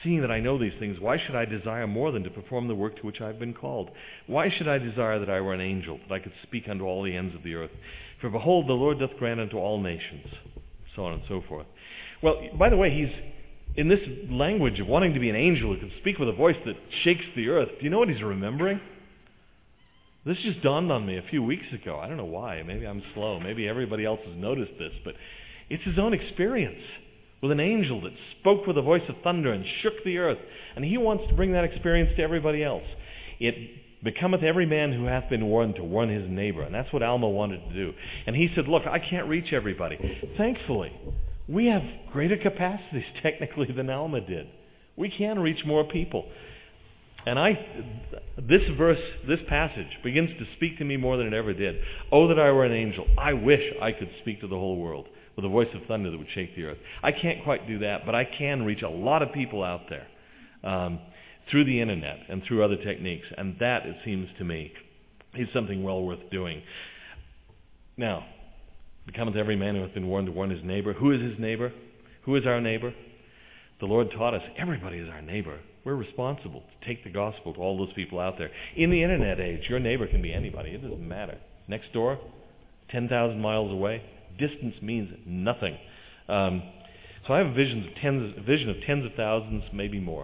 Seeing that I know these things, why should I desire more than to perform the work to which I have been called? Why should I desire that I were an angel, that I could speak unto all the ends of the earth? For behold, the Lord doth grant unto all nations, so on and so forth. Well, by the way, he's in this language of wanting to be an angel who can speak with a voice that shakes the earth. Do you know what he's remembering? This just dawned on me a few weeks ago. I don't know why. Maybe I'm slow. Maybe everybody else has noticed this, but it's his own experience with an angel that spoke with a voice of thunder and shook the earth. And he wants to bring that experience to everybody else. It becometh every man who hath been warned to warn his neighbor. And that's what Alma wanted to do. And he said, look, I can't reach everybody. Thankfully, we have greater capacities technically than Alma did. We can reach more people. And this passage begins to speak to me more than it ever did. Oh, that I were an angel. I wish I could speak to the whole world with a voice of thunder that would shake the earth. I can't quite do that, but I can reach a lot of people out there through the internet and through other techniques. And that, it seems to me, is something well worth doing. Now, becometh every man who hath been warned to warn his neighbor. Who is his neighbor? Who is our neighbor? The Lord taught us everybody is our neighbor. We're responsible to take the gospel to all those people out there. In the internet age, your neighbor can be anybody. It doesn't matter. Next door, 10,000 miles away. Distance means nothing. So I have a vision of tens of thousands, maybe more,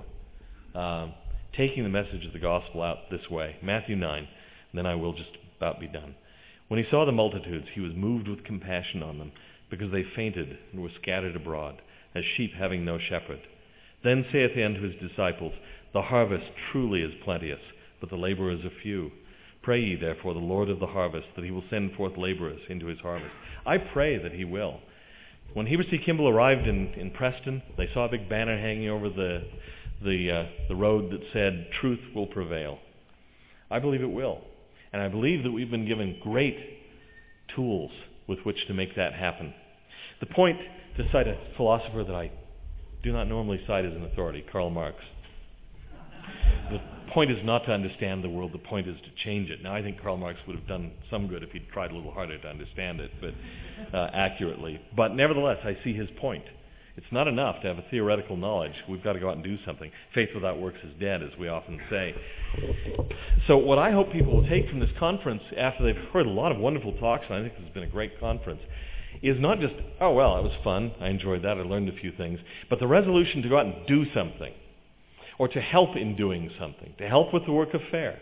taking the message of the gospel out this way. Matthew 9, and then I will just about be done. When he saw the multitudes, he was moved with compassion on them, because they fainted and were scattered abroad, as sheep having no shepherd. Then saith he unto his disciples, the harvest truly is plenteous, but the laborers are few. Pray ye therefore the Lord of the harvest, that he will send forth laborers into his harvest. I pray that he will. When Heber C. Kimball arrived in Preston, they saw a big banner hanging over the road that said, truth will prevail. I believe it will. And I believe that we've been given great tools with which to make that happen. The point, to cite a philosopher that I do not normally cite as an authority, Karl Marx. The point is not to understand the world, the point is to change it. Now, I think Karl Marx would have done some good if he'd tried a little harder to understand it, but accurately. But nevertheless, I see his point. It's not enough to have a theoretical knowledge. We've got to go out and do something. Faith without works is dead, as we often say. So what I hope people will take from this conference, after they've heard a lot of wonderful talks, and I think this has been a great conference, is not just, oh, well, it was fun, I enjoyed that, I learned a few things, but the resolution to go out and do something, or to help in doing something, to help with the work of FAIR,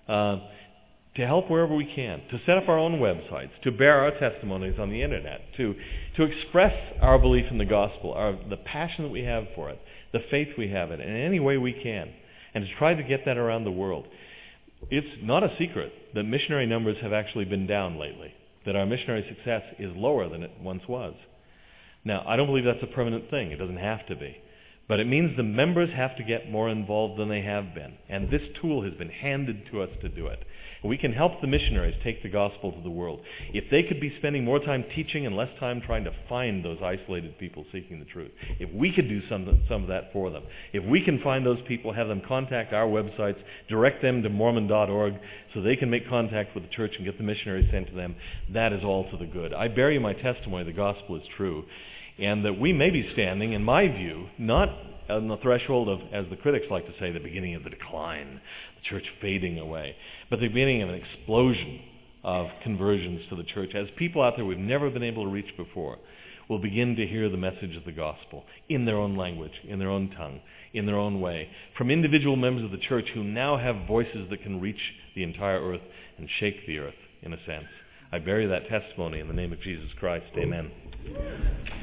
to help wherever we can, to set up our own websites, to bear our testimonies on the internet, to express our belief in the gospel, the passion that we have for it, the faith we have in any way we can, and to try to get that around the world. It's not a secret that missionary numbers have actually been down lately, that our missionary success is lower than it once was. Now, I don't believe that's a permanent thing. It doesn't have to be. But it means the members have to get more involved than they have been. And this tool has been handed to us to do it. We can help the missionaries take the gospel to the world. If they could be spending more time teaching and less time trying to find those isolated people seeking the truth, if we could do some of that for them, if we can find those people, have them contact our websites, direct them to Mormon.org so they can make contact with the church and get the missionaries sent to them, that is all to the good. I bear you my testimony, the gospel is true, and that we may be standing, in my view, not on the threshold of, as the critics like to say, the beginning of the decline, the church fading away, but the beginning of an explosion of conversions to the church, as people out there we've never been able to reach before will begin to hear the message of the gospel in their own language, in their own tongue, in their own way, from individual members of the church who now have voices that can reach the entire earth and shake the earth, in a sense. I bear you that testimony in the name of Jesus Christ. Amen.